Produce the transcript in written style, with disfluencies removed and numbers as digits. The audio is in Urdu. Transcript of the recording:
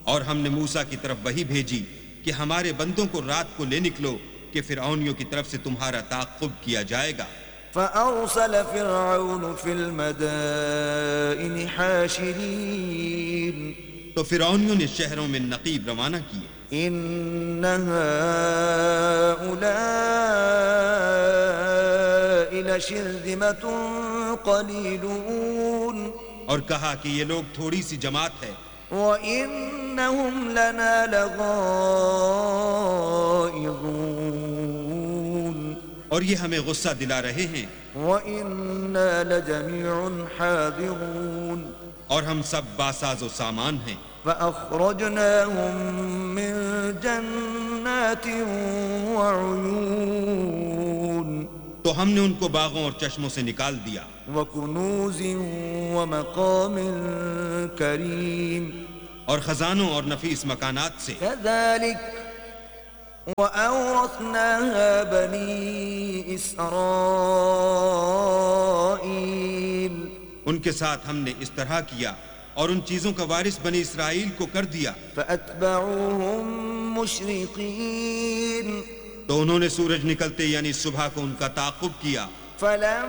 اور ہم نے موسیٰ کی طرف وحی بھیجی کہ ہمارے بندوں کو رات کو لے نکلو کہ فرعونیوں کی طرف سے تمہارا تعاقب کیا جائے گا۔ فأرسل فرعون في المدائن حاشرين تو فرعونیوں نے شہروں میں نقیب روانہ کیے، إن هؤلاء لشرذمة قليلون اور کہا کہ یہ لوگ تھوڑی سی جماعت ہے، وَإِنَّهُمْ لَنَا لَغَائِظُونَ اور یہ ہمیں غصہ دلا رہے ہیں، وَإِنَّا لَجَمِيعٌ حَاذِرُونَ اور ہم سب باساز و سامان ہیں۔ فَأَخْرَجْنَاهُمْ مِنْ جَنَّاتٍ وَعُيُونٍ تو ہم نے ان کو باغوں اور چشموں سے نکال دیا، وَكُنُوزٍ وَمَقَامٍ كَرِيمٍ اور خزانوں اور نفیس مکانات سے۔ كَذَلِكَ وَأَوْرَثْنَاهَا بَنِي إِسْرَائِيلَ ان کے ساتھ ہم نے اس طرح کیا اور ان چیزوں کا وارث بنی اسرائیل کو کر دیا۔ فَأَتْبَعُوهُمْ مُشْرِقِينَ تو انہوں نے سورج نکلتے یعنی صبح کو ان کا تعاقب کیا۔ فَلَمَّا